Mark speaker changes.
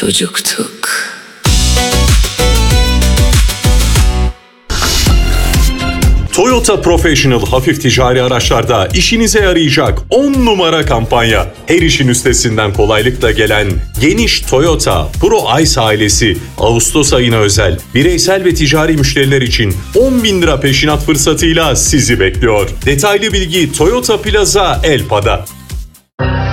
Speaker 1: çocuktuk.
Speaker 2: Toyota Professional hafif ticari araçlarda işinize yarayacak 10 numara kampanya. Her işin üstesinden kolaylıkla gelen geniş Toyota Pro Ice ailesi Ağustos ayına özel bireysel ve ticari müşteriler için 10.000 lira peşinat fırsatıyla sizi bekliyor. Detaylı bilgi Toyota Plaza Elpa'da.